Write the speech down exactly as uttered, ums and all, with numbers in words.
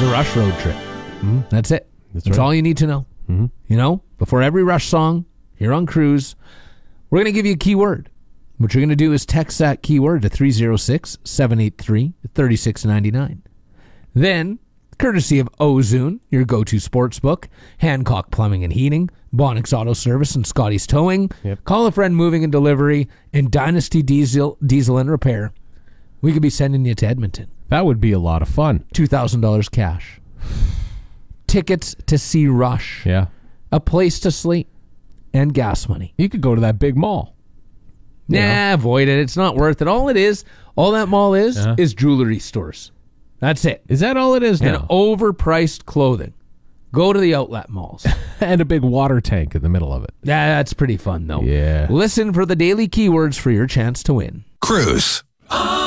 the Rush road trip. Mm-hmm. That's it. That's, That's right. all you need to know. Mm-hmm. You know, before every Rush song here on Cruise, we're going to give you a keyword. What you're going to do is text that keyword to three oh six, seven eight three, three six nine nine. Then, courtesy of Ozune, your go-to sports book, Hancock Plumbing and Heating, Bonix Auto Service, and Scotty's Towing, Yep. Call a Friend Moving and Delivery, and Dynasty Diesel, Diesel and Repair, we could be sending you to Edmonton. That would be a lot of fun. two thousand dollars cash. Tickets to see Rush. Yeah. A place to sleep. And gas money. You could go to that big mall. Nah, Yeah. avoid it. It's not worth it. All it is, all that mall is, Uh-huh. is jewelry stores. That's it. Is that all it is And now? overpriced clothing. Go to the outlet malls. And a big water tank in the middle of it. That's pretty fun, though. Yeah. Listen for the daily keywords for your chance to win. Cruise.